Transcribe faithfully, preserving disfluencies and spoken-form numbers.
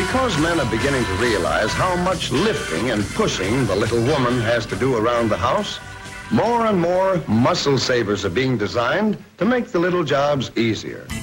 Because men are beginning to realize how much lifting and pushing the little woman has to do around the house, more and more muscle savers are being designed to make the little jobs easier.